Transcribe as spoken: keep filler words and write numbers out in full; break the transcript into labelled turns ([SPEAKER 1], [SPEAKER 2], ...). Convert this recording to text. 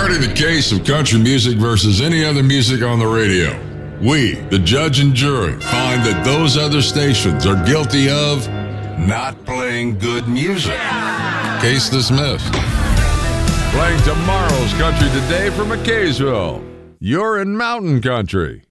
[SPEAKER 1] Regarding the case of country music versus any other music on the radio, we, the judge and jury, find that those other stations are guilty of not playing good music. Case dismissed. Playing tomorrow's Country Today from McKaysville. You're in Mountain Country.